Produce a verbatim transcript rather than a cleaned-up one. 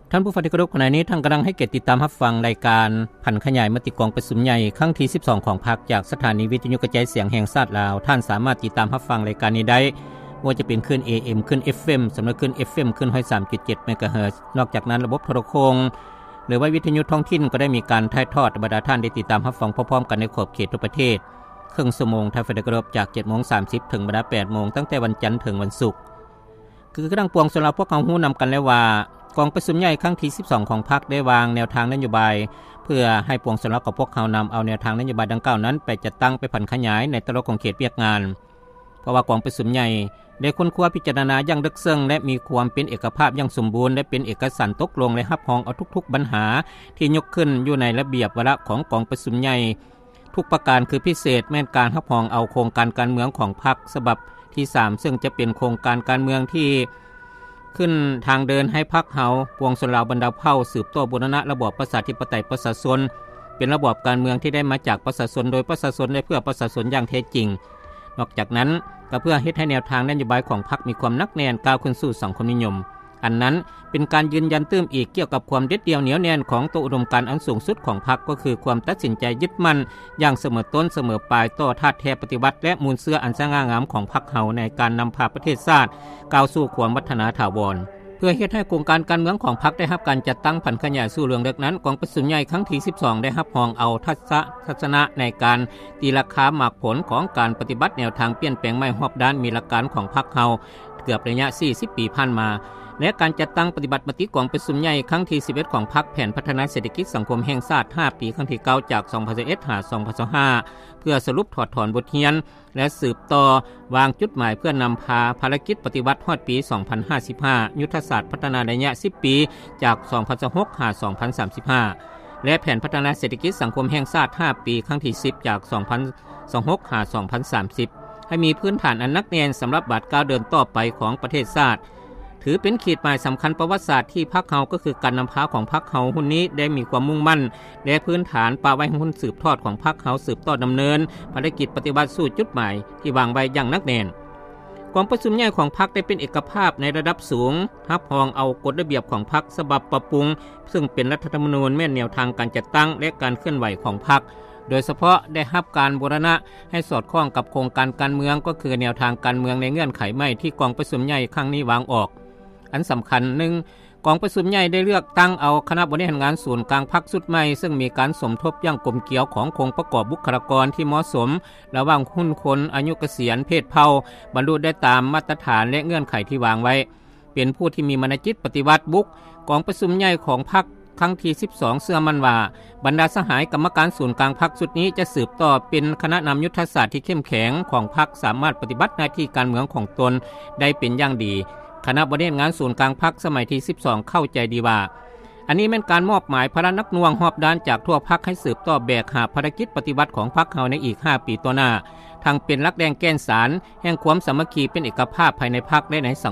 ท่านผู้ฟังที่เคารพขณะนี้ท่านกำลังให้เกียรติติดตามรับฟังรายการผันขยายมติกองประชุมใหญ่ครั้งที่สิบสองของพรรคจากสถานีวิทยุกระจายเสียงแห่งชาติลาวท่านสามารถติดตามรับฟังรายการนี้ได้ว่าจะเป็นคลื่น เอ เอ็ม คลื่น เอฟ เอ็ม สำหรับคลื่น เอฟ เอ็ม คลื่น หนึ่งร้อยสามจุดเจ็ด เมกะเฮิรตซ์ นอกจากนั้นระบบโทรโคงหรือว่าวิทยุท้องถิ่นก็ได้มีการถ่ายทอดบรรดาท่านได้ติดตามรับฟังพร้อมๆกันในขอบเขตทั่วประเทศครึ่งชั่วโมงทาง เอฟ เอ็ม จาก เจ็ดโมงสามสิบ ถึงบรรดา แปดโมงตั้งแต่วันจันทร์ถึงวันศุกร์คือกระดังปวงสำหรับพวกเขาฮู้นํากันแล้วว่ากองประชุมใหญ่ครั้งที่สิบสองของพรรคได้วางแนวทางนโยบายเพื่อให้ปวงสำหรับกับพวกเขานําเอาแนวทางนโยบายดังกล่าวนั้นไปจัดตั้งไปผันขยายในแต่ละของเขตเวียกงานเพราะว่ากองประชุมใหญ่ได้ค้นคว้าพิจารณาอย่างลึกซึ้งและมีความเป็นเอกภาพอย่างสมบูรณ์และเป็นเอกสารตกลงและรับรองเอาทุกๆปัญหาที่ยกขึ้นอยู่ในระเบียบวาระของกองประชุมใหญ่ทุกประการคือพิเศษแม้นการรับรองเอาโครงการการเมืองของพรรคฉบับที่สามซึ่งจะเป็นโครงการการเมืองที่ขึ้นทางเดินให้พรรคเฮาปวงชนลาวบรรดาเผ่าสืบต่อบูรณะระบอบประชาธิปไตยประชาชนเป็นระบอบการเมืองที่ได้มาจากประชาชนโดยประชาชนและเพื่อประชาชนอย่างแท้จริงนอกจากนั้นก็เพื่อเฮ็ดให้แนวทางนโยบายของพรรคมีความนักแน่นก้าวขึ้นสู่สังคมนิยมอันนั้นเป็นการยืนยันเติมอีกเกี่ยวกับความเด็ดเดี่ยวเหนียวแน่นของตัวอุดมการณ์อันสูงสุดของพรรคก็คือความตัดสินใจยึดมั่นอย่างเสมอต้นเสมอปลายต่อธาตุแท้ปฏิวัติและมูลเสื้ออันสง่างามของพรรคเฮาในการนำพาประเทศชาติก้าวสู่ความพัฒนาถาวรเพื่อเฮ็ดให้โครงการการเมืองของพรรคได้รับการจัดตั้งผันขยายสู่เรื่องเล็กนั้นกองประชุมใหญ่ครั้งที่สิบสองได้รับรองเอาทัศทัศนะในการตีราคาหมากผลของการปฏิบัติแนวทางเปลี่ยนแปลงใหม่รอบด้านมีหลักการของพรรคเฮาเกือบระยะสี่สิบปีผ่านมาและการจัดตั้งปฏิบัติมติกองประชุมใหญ่ครั้งที่สิบเอ็ดของพรรคแผนพัฒนาเศรษฐกิจสังคมแห่งชาติห้าปีครั้งที่เก้าจากสองพันสิบเอ็ดหาสองพันยี่สิบห้าเพื่อสรุปถอดถอนบทเรียนและสืบต่อวางจุดหมายเพื่อนำพาภารกิจปฏิวัติฮอดปีสองพันห้าสิบห้ายุทธศาสตร์พัฒนาระยะสิบปีจากสองพันยี่สิบหกหาสองพันสามสิบห้าและแผนพัฒนาเศรษฐกิจสังคมแห่งชาติห้าปีครั้งที่สิบจากสองพันยี่สิบหกหาสองพันสามสิบให้มีพื้นฐานอันนักแน่นสำหรับบาดก้าวเดินต่อไปของประเทศชาติถือเป็นขีดหมายสำคัญประวัติศาสตร์ที่พรรคเฮาก็คือการนำพาของพรรคเฮาหุ้นนี้ได้มีความมุ่งมั่นและพื้นฐานปาไว้หุ้นสืบทอดของพรรคเฮาสืบต่อดำเนินภารกิจปฏิบัติสู่จุดหมายที่วางไว้อย่างนักแน่นกองประชุมใหญ่ของพรรคได้เป็นเอกภาพในระดับสูงรับรองเอากฎระเบียบของพรรคฉบับปรับปรุงซึ่งเป็นรัฐธรรมนูญแม่นแนวทางการจัดตั้งและการเคลื่อนไหวของพรรคโดยเฉพาะได้รับการบูรณะให้สอดคล้องกับโครงการการเมืองก็คือแนวทางการเมืองในเงื่อนไขใหม่ที่กองประชุมใหญ่ครั้งนี้วางออกอันสำคัญหนึ่งกองประชุมใหญ่ได้เลือกตั้งเอาคณะบริหารงานศูนย์กลางพรรคสุดใหม่ซึ่งมีการสมทบอย่างกลมเกลียวขององค์ประกอบบุคลากรที่เหมาะสมระหว่างหุ้นคนอายุเกษียณเพศเผ่าบรรลุได้ตามมาตรฐานและเงื่อนไขที่วางไว้เป็นผู้ที่มีมนจิตปฏิวัติบุกกองประชุมใหญ่ของพรรคครั้งที่สิบสองเชื่อมั่นว่าบรรดาสหายกรรมการศูนย์กลางพรรคชุดนี้จะสืบต่อเป็นคณะนำยุทธศาสตร์ที่เข้มแข็งของพรรคสามารถปฏิบัติหน้าที่การเมืองของตนได้เป็นอย่างดีคณะบริหารงานศูนย์กลางพรรคสมัยที่สิบสองเข้าใจดีว่าอันนี้เป็นการมอบหมายภาระนักหน่วงรอบด้านจากทั่วพรรคให้สืบต่อแบกหาภารกิจปฏิบัติของพรรคเฮาในอีกห้าปีต่อหน้าทั้งเป็นหลักแดงแกนสารแห่งความสามัคคีเป็นเอกภาพภายในพรรคและในสัง